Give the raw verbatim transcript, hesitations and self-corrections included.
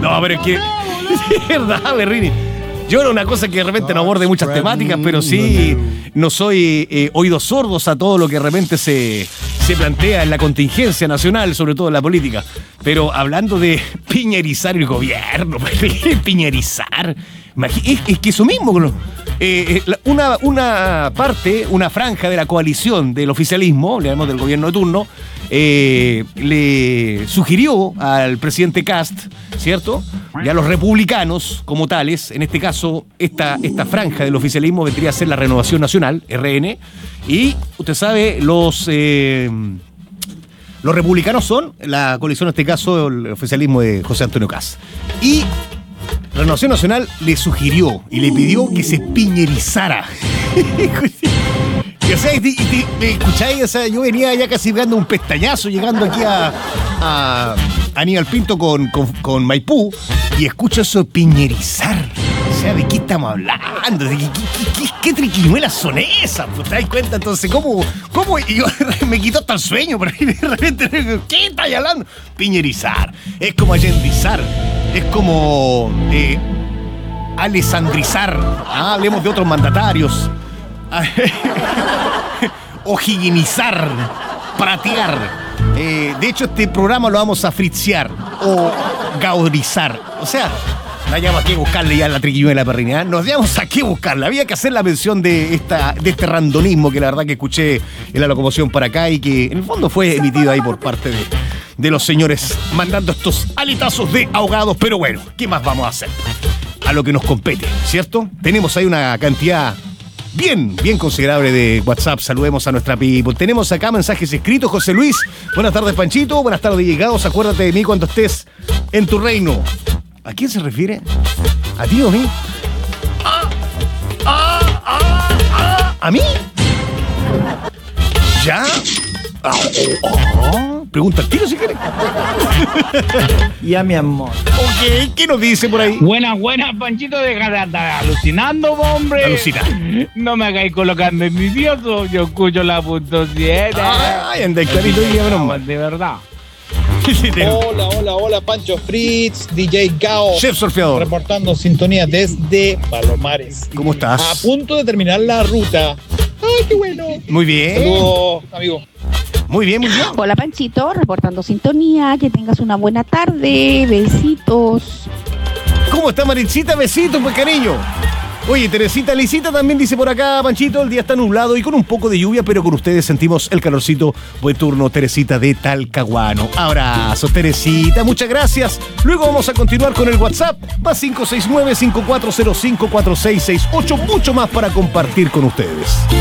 No, pero es que... Es verdad, Berrini. Yo era una cosa que de repente no aborde muchas temáticas, pero sí no soy eh, oídos sordos a todo lo que de repente se, se plantea en la contingencia nacional, sobre todo en la política. Pero hablando de piñerizar el gobierno, piñerizar, es, es que eso mismo, ¿no? eh, una, una parte, una franja de la coalición del oficialismo, le llamamos del gobierno de turno, eh, le sugirió al presidente Kast, ¿cierto? Y a los republicanos como tales, en este caso, esta, esta franja del oficialismo vendría a ser la Renovación Nacional, R N, y usted sabe, los... Eh, Los republicanos son la coalición, en este caso, el oficialismo de José Antonio Kast. Y Renovación Nacional le sugirió y le pidió que se piñerizara. Y, o sea, y, y, y, ¿escucháis? O sea, yo venía ya casi dando un pestañazo, llegando aquí a, a Aníbal Pinto con, con, con Maipú, y escucho eso de piñerizar. O sea, ¿de qué estamos hablando? ¿De qué, qué, qué, qué triquiñuelas son esas? ¿Te das cuenta? Entonces, ¿cómo? ¿Cómo? Y yo me quitó hasta el sueño, pero de repente, ¿qué estáis hablando? Piñerizar. Es como allendizar. Es como eh, alessandrizar. Ah, hablemos de otros mandatarios. Ojiginizar. Pratear. Eh, de hecho, este programa lo vamos a fritzear o gaurizar. O sea... No hayamos a qué buscarle ya la triquiñuela perrinea. No hayamos a qué buscarla. Había que hacer la mención de esta de este randonismo que la verdad que escuché en la locomoción para acá y que en el fondo fue emitido ahí por parte de, de los señores mandando estos aletazos de ahogados. Pero bueno, ¿qué más vamos a hacer? A lo que nos compete, ¿cierto? Tenemos ahí una cantidad bien, bien considerable de WhatsApp. Saludemos a nuestra people. Tenemos acá mensajes escritos. José Luis, buenas tardes, Panchito. Buenas tardes, llegados. Acuérdate de mí cuando estés en tu reino. ¿A quién se refiere? ¿A ti o a mí? ¿Ah? ¿Ah? ¿Ah? ¿Ah? ¿A mí? ¿Ya? Oh, oh, oh. Pregunta al tiro si quiere. Ya, mi amor. Ok, ¿qué nos dice por ahí? Buenas, buenas, Panchito, deja de andar alucinando, hombre. Alucina. No me hagáis colocarme envidioso, yo escucho la punto siete. Ay, anda, clarito y ya menos mal. De verdad. Hola, hola, hola, Pancho Fritz, D J Gao. Chef Surfeador. Reportando sintonía desde Palomares. ¿Cómo estás? A punto de terminar la ruta. ¡Ay, qué bueno! Muy bien. Saludos, amigo. Muy bien, muy bien. Hola, Panchito, reportando sintonía. Que tengas una buena tarde. Besitos. ¿Cómo está, Marichita? Besitos, pues, cariño. Oye, Teresita Licita también dice por acá, Panchito, el día está nublado y con un poco de lluvia, pero con ustedes sentimos el calorcito. Buen turno, Teresita de Talcahuano. Abrazo, Teresita, muchas gracias. Luego vamos a continuar con el WhatsApp, más cinco seis nueve, cinco cuatro cero cinco, cuatro seis seis ocho, mucho más para compartir con ustedes.